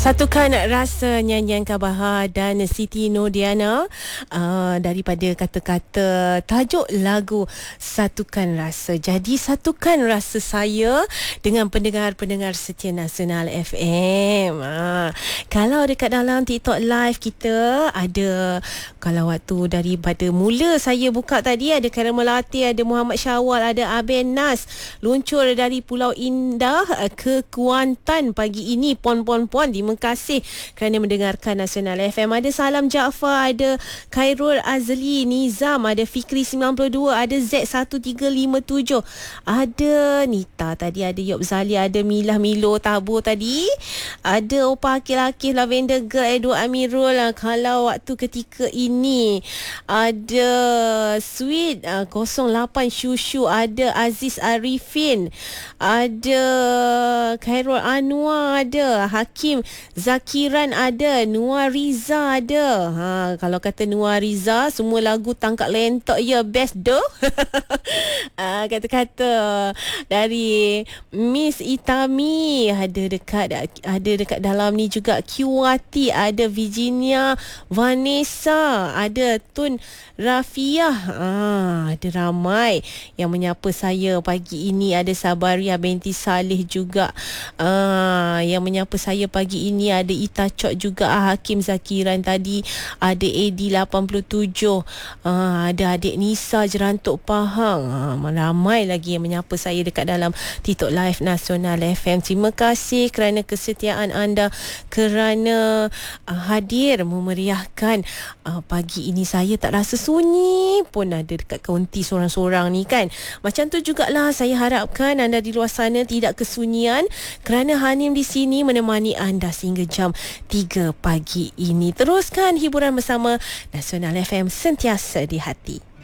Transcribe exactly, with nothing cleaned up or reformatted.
Satukan rasa nyanyian Kak Bahar dan Siti Nordiana uh, daripada kata-kata tajuk lagu Satukan Rasa. Jadi satukan rasa saya dengan pendengar-pendengar setia Nasional F M. Uh, kalau dekat dalam TikTok live kita ada, kalau waktu daripada mula saya buka tadi ada Khairul Melati, ada Muhammad Syawal, ada Aben Nas luncur dari Pulau Indah uh, ke Kuantan pagi ini. Pon-pon-pon, terima kasih kerana mendengarkan Nasional F M. Ada Salam Jaafar, ada Khairul Azli Nizam, ada Fikri sembilan puluh dua, ada Z satu tiga lima tujuh, ada Nita tadi, ada Yop Zali, ada Milah Milo Tabur tadi, ada Opa Akil-Akil, Lavender Girl, Edward Amirul. Kalau waktu ketika ini ada Sweet uh, kosong lapan Shushu, ada Aziz Arifin, ada Khairul Anwar, ada Hakim Zakiran, ada Nuar Riza, ada ha, kalau kata Nuar Riza semua lagu tangkap lentok ya, best doh. ha, kata-kata dari Miss Itami, ada dekat ada dekat dalam ni juga Kiwati, ada Virginia Vanessa, ada Tun Rafiah. ha, ada ramai yang menyapa saya pagi ini. Ada Sabaria binti Saleh juga ha, yang menyapa saya pagi ini. Ada Ita Chok juga, Hakim Zakiran tadi, ada A D lapan puluh tujuh, uh, ada adik Nisa Jerantuk Pahang. uh, ramai lagi yang menyapa saya dekat dalam TikTok Live Nasional F M. Terima kasih kerana kesetiaan anda, kerana uh, hadir memeriahkan uh, pagi ini. Saya tak rasa sunyi pun ada dekat kaunti sorang-sorang ni kan. Macam tu jugalah saya harapkan anda di luar sana tidak kesunyian, kerana Hanim di sini menemani anda sehingga jam tiga pagi ini. Teruskan hiburan bersama Nasional F M, sentiasa di hati.